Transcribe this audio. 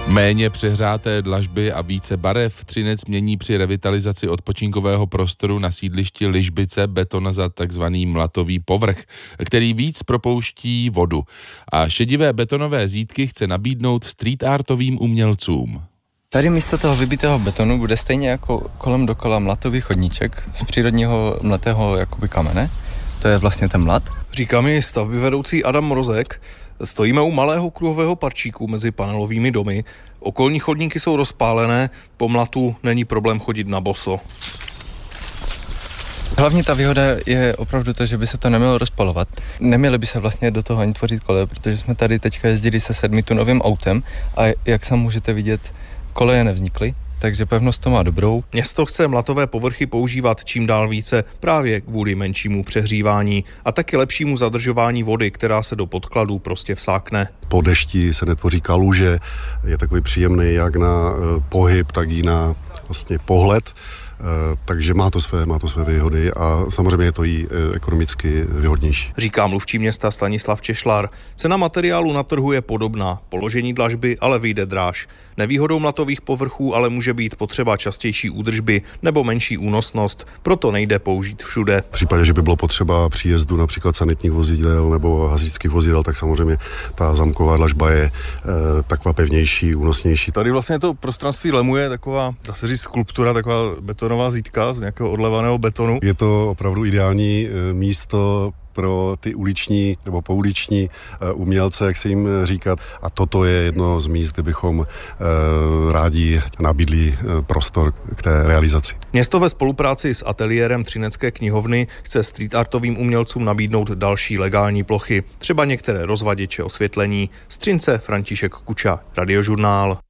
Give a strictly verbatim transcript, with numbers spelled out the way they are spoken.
Méně přehřáté dlažby a více barev Třinec mění při revitalizaci odpočinkového prostoru na sídlišti Ližbice beton za takzvaný mlatový povrch, který víc propouští vodu. A šedivé betonové zítky chce nabídnout street artovým umělcům. Tady místo toho vybitého betonu bude stejně jako kolem dokola mlatový chodníček z přírodního mletého jakoby kamene. To je vlastně ten mlat. Říká mi stavbyvedoucí Adam Mrozek. Stojíme u malého kruhového parčíku mezi panelovými domy. Okolní chodníky jsou rozpálené, po mlatu není problém chodit na boso. Hlavní ta výhoda je opravdu to, že by se to nemělo rozpalovat. Neměli by se vlastně do toho ani tvořit koleje, protože jsme tady teďka jezdili se sedmitunovým autem a jak sam můžete vidět, koleje nevznikly. Takže pevnost to má dobrou. Město chce mlatové povrchy používat čím dál více právě kvůli menšímu přehřívání a taky lepšímu zadržování vody, která se do podkladů prostě vsákne. Po dešti se netvoří kaluže, je takový příjemný jak na pohyb, tak i na vlastně pohled. Takže má to své, má to své výhody a samozřejmě je to i ekonomicky výhodnější. Říká mluvčí města Stanislav Češlar. Cena materiálu na trhu je podobná, položení dlažby ale vyjde dráž. Nevýhodou mlatových povrchů ale může být potřeba častější údržby nebo menší únosnost, proto nejde použít všude. V případě, že by bylo potřeba příjezdu například sanitních vozidel nebo hasičských vozidel, tak samozřejmě ta zamková dlažba je e, taková pevnější, únosnější. Tady vlastně to prostranství lemuje taková, dá se říct, skulptura, taková betonová zítka z nějakého odlevaného betonu. Je to opravdu ideální místo pro ty uliční nebo pouliční umělce, jak se jim říkat. A toto je jedno z míst, kde bychom rádi nabídli prostor k té realizaci. Město ve spolupráci s ateliérem Třinecké knihovny chce street artovým umělcům nabídnout další legální plochy, třeba některé rozvaděče osvětlení. Z Třince František Kuča, Radiožurnál.